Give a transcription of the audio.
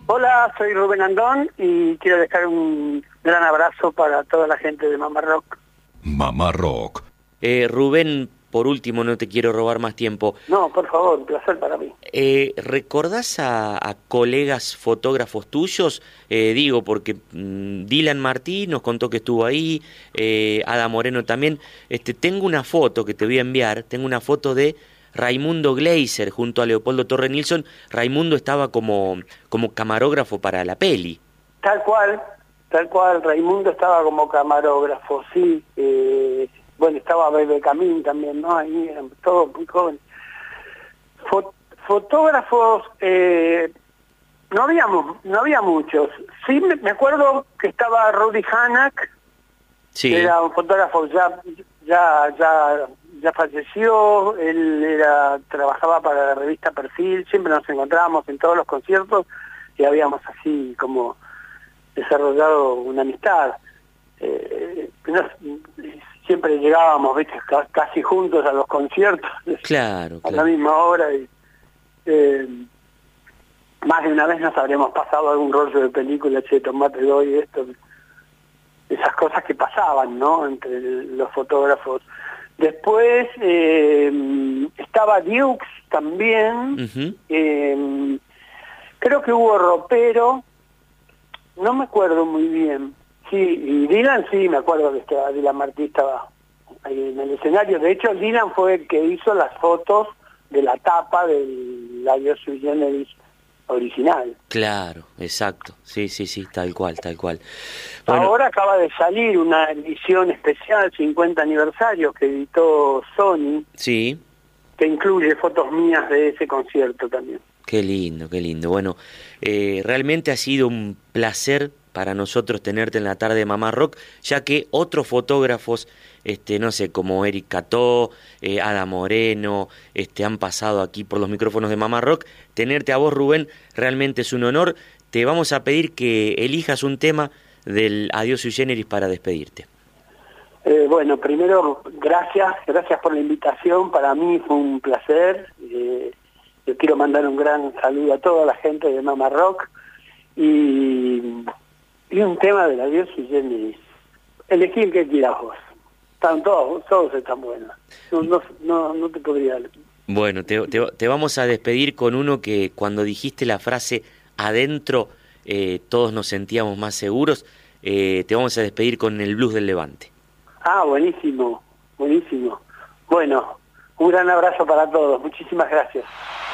Hola, soy Rubén Andón y quiero dejar un gran abrazo para toda la gente de Mamá Rock. Mamá Rock. Rubén, por último, no te quiero robar más tiempo. No, por favor, un placer para mí. ¿Recordás a colegas fotógrafos tuyos? Digo, porque Dylan Martí nos contó que estuvo ahí, Ada Moreno también. Tengo una foto que te voy a enviar, tengo una foto de Raimundo Gleiser junto a Leopoldo Torre Nilsson. Raimundo estaba como camarógrafo para la peli. Tal cual, Raimundo estaba como camarógrafo, sí. Bueno, estaba Bebe Camín también, ¿no? Ahí eran todos muy jóvenes. Fotógrafos, no había muchos. Sí, me acuerdo que estaba Rudy Hanak, Sí. que era un fotógrafo ya falleció. Él trabajaba para la revista Perfil, siempre nos encontrábamos en todos los conciertos y habíamos así como desarrollado una amistad. Siempre llegábamos, ¿viste? Casi juntos a los conciertos, Claro, a la misma hora. Y, más de una vez nos habremos pasado algún rollo de película, che, tomate doy esto, esas cosas que pasaban, ¿no? Entre los fotógrafos. Después estaba Dukes también. Uh-huh. Creo que hubo ropero, no me acuerdo muy bien. Sí, y Dylan sí, me acuerdo que Dylan Martí estaba ahí en el escenario. De hecho, Dylan fue el que hizo las fotos de la tapa del Adiós Sui Generis original. Claro, exacto. Sí, tal cual. Bueno, Ahora acaba de salir una edición especial, 50 aniversario, que editó Sony, sí. que incluye fotos mías de ese concierto también. Qué lindo. Bueno, realmente ha sido un placer para nosotros tenerte en la tarde de Mamá Rock, ya que otros fotógrafos, no sé, como Eric Cató, Ada Moreno, han pasado aquí por los micrófonos de Mamá Rock. Tenerte a vos, Rubén, realmente es un honor. Te vamos a pedir que elijas un tema del Adiós Sui Generis para despedirte. Bueno, primero, gracias por la invitación. Para mí fue un placer. Yo quiero mandar un gran saludo a toda la gente de Mamá Rock y un tema del Adiós Sui Generis. Elegí el que quieras vos. Están todos están buenos. No te podría... Bueno, te vamos a despedir con uno que cuando dijiste la frase adentro todos nos sentíamos más seguros. Te vamos a despedir con el Blues del Levante. Ah, buenísimo. Bueno, un gran abrazo para todos. Muchísimas gracias.